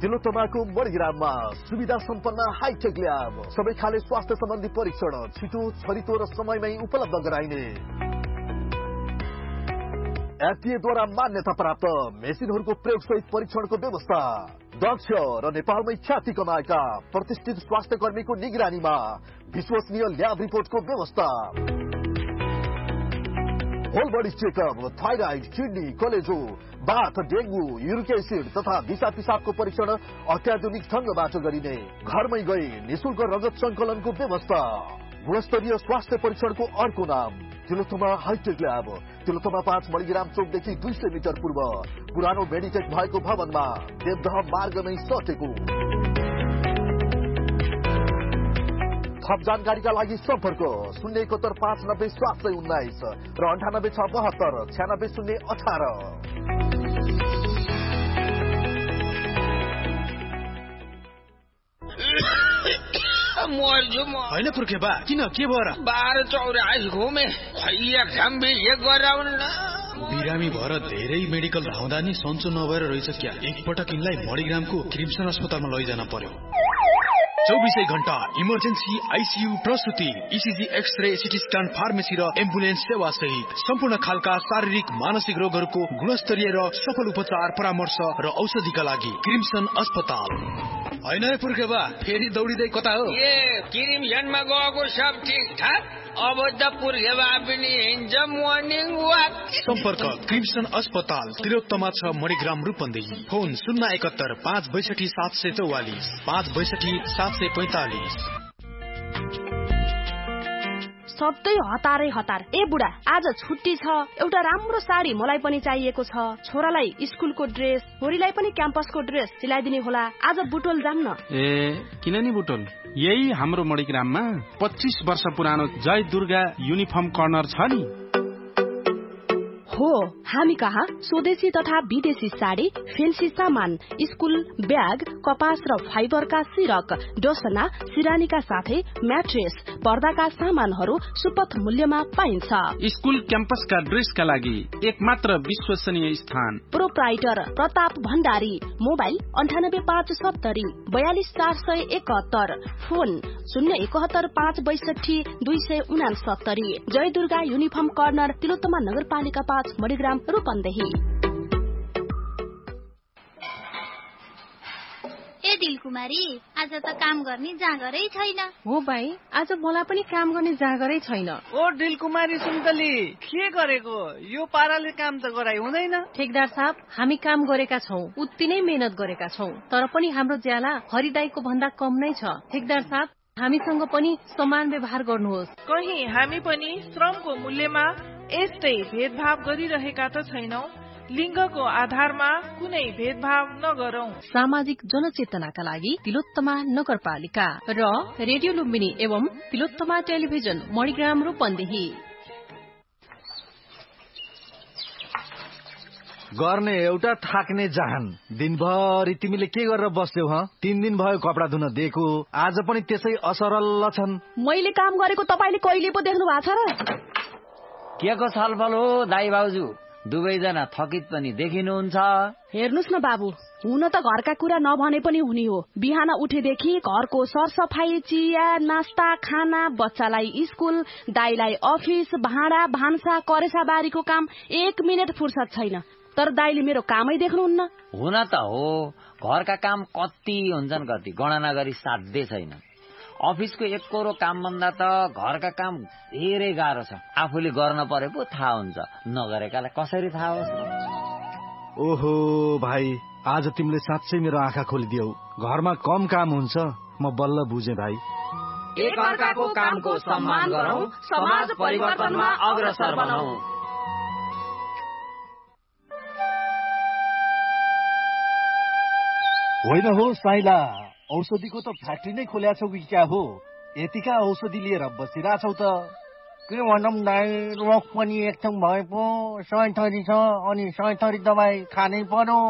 तिलोत्तमाको मणिग्राममा सुविधा सम्पन्न hi tech lab, सबै खाले स्वास्थ्य सम्बन्धी परीक्षण छिटो, छरितो र समयमै उपलब्ध गराइने। FDA द्वारा मान्यता प्राप्त मेसिनहरूको प्रयोगसहित परीक्षणको व्यवस्था, दक्ष र नेपालमै ख्याति कमाएका प्रतिष्ठित स्वास्थ्य कर्मीको निगरानीमा विश्वसनीय ल्याब रिपोर्टको व्यवस्था। Whole body checkup, thyroid, kidney, कलेजो, बाथ, डेंगू, यूरिक एसिड तथा दिशा पिसाबको परीक्षण अत्याधुनिक ढंगबाट गरिने। घरमै गई निशुल्क रगत संकलनको व्यवस्था। गुणस्तरीय स्वास्थ्य परीक्षणको अर्को नाम Tilottama hi tech lab, Tilottama 5 Manigram चौकदेखि 200 metre पूर्व पुरानो मेडिटेक भएको भवनमा देवदह मार्गमै सटेको। थप जानकारीका लागि सम्पर्क 071 590 719 र 98 672 96 018। होइन पुर्खे बा, किन के भयो र? 12 घुमे एकछाम बिहे गराउन। बिरामी भएर धेरै मेडिकल धाउँदा नि सन्चो नभएर रहेछ क्या। एकपटक यिनलाई मणिग्रामको क्रिम्सन अस्पतालमा लैजान पर्यो। 24 घण्टा emergency, ICU, प्रसुति, ECG, x-ray, CT scan, pharmacy र एम्बुलेन्स सेवा सहित सम्पूर्ण खालका शारीरिक मानसिक रोगहरूको गुणस्तरीय र सफल उपचार, परामर्श र औषधिका लागि क्रिम्सन अस्पताल। होइन पुर्खे बा, फेरि दौडिँदै कता हो? क्रिम्सनमा गएको सब ठिक ठाक, अब त पुर्खे बा पनि हिँड्छ मर्निङ वाक। सम्पर्क क्रिम्सन अस्पताल, तिलोत्तमा 6 मणिग्राम रूपन्देही। फोन 071 562 744 562 745। सधैँ हतारै हतार। ए बुढा, आज छुट्टी छ, एउटा राम्रो साडी मलाई पनि चाहिएको छ। छोरालाई स्कुलको ड्रेस, छोरीलाई पनि क्याम्पसको ड्रेस सिलाइदिने होला। आज बुटोल जाम न। किन नि बुटोल, यही हाम्रो मणिग्राममा 25 वर्ष पुरानो जय दुर्गा युनिफर्म कर्नर छ नि। हो, हामी कहाँ स्वदेशी तथा विदेशी साडी, फेन्सी सामान, स्कुल ब्याग, कपास र फाइबरका सिरक, डोसना, सिरानीका साथै म्याट्रेस, पर्दाका सामानहरू सुपथ मूल्यमा पाइन्छ। स्कुल क्याम्पसका ड्रेसका लागि एक मात्र विश्वसनीय स्थान। Proprietor Pratap Bhandari. Mobile 98570 42471। Phone 071 562 269। जय दुर्गा युनिफर्म कर्नर, तिलोत्तमा नगरपालिका 5 मणिग्राम रूपन्देही। ए दिलकुमारी, आज त काम गर्ने जाँगरै छैन। हो भाइ, आज मलाई पनि काम गर्ने जाँगरै छैन। ओ दिलकुमारी सुन्तली, के गरेको? यो पाराले काम त गराइ हुँदैन। ठेकदार साहब, हामी काम गरेका छौं, उति नै मेहनत गरेका छौं, तर पनि हाम्रो ज्याला हरिदाईको भन्दा कम नै छ। ठेकदार साहब, हामीसँग पनि समान व्यवहार गर्नुहोस्। कहीं हामी पनि श्रमको मूल्यमा यस्तै भेदभाव गरिरहेका त छैनौं। लिङ्गको आधारमा कुनै भेदभाव नगरौं। सामाजिक जनचेतनाका लागि तिलोत्तमा नगरपालिका र रेडियो लुम्बिनी एवं तिलोत्तमा टेलिभिजन मणिग्राम रूपन्देही। गर्ने एउटा थाक्ने जाहान। दिनभरि तिमीले के गरेर बस्यौ? 3 दिन भयो कपडा धुन दिएको, आज पनि त्यसै असरल छन्। मैले काम गरेको तपाईले कहिले पो देख्नु भएको छ र? के को छलफल हो दाइ भाउजू? दुवैजना थकित पनि देखिनुहुन्छ। हेर्नुस् न बाबु, हुन त घरका कुरा नभने पनि हुने हो। बिहान उठेदेखि घरको सरसफाई, चिया, नास्ता, खाना, बच्चालाई स्कुल, दाइलाई अफिस, भाँडा भान्सा, करेसाबारीको काम, 1 मिनेट फुर्सद छैन। तर दाइले मेरो कामै देख्नुहुन्न। हुन त हो, घरका काम कति हुन्छन् कति गणना गरी साध्य छैन। अफिसको एक कोरो काम भन्दा त घरका काम धेरै गाह्रो छ। आफूले गर्न परे पो थाहा हुन्छ, नगरेकालाई कसरी थाहा होस्? ओहो भाइ, आज तिमीले साँच्चै मेरो आँखा खोलिदियौ। घरमा कम काम हुन्छ, म बल्ल बुझे भाइ। एक अर्काको कामको सम्मान गरौं, समाज परिवर्तनमा अग्रसर बनौं। होइन हो साइला, औषधिको त फ्याक्ट्री नै खोल्या छौ कि क्या हो? यतिका औषधि लिएर बसिरहेछौ त? के भनौँ दाइ, रोग पनि एकछिन भए पो 100 थरी छ, अनि 100 थरी दबाई खानै पर्यो।